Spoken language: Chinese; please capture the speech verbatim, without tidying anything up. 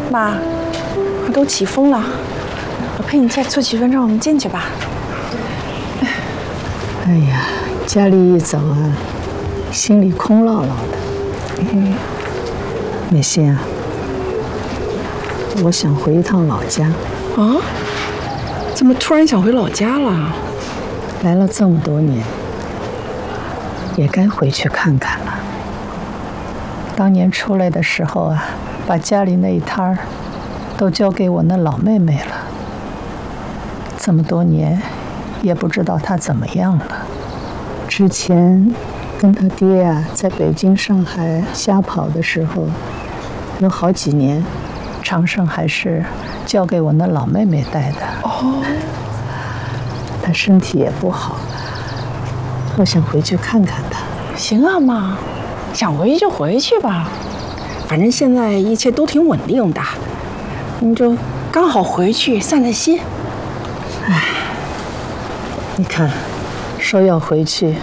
妈，都起风了，我陪你再凑几分钟，我们进去吧。 哎呀，家里一走啊，心里空落落的。嗯，美心啊，我想回一趟老家。 啊？怎么突然想回老家了？ 来了这么多年，也该回去看看了。当年出来的时候啊，把家里那一摊儿都交给我那老妹妹了。这么多年，也不知道她怎么样了。之前跟她爹啊，在北京、上海瞎跑的时候，有好几年，长盛还是交给我那老妹妹带的。 哦。 她身体也不好，我想回去看看她。 行啊，妈，想回去就回去吧，反正现在一切都挺稳定的，你就刚好回去散散心。 唉，你看，说要回去，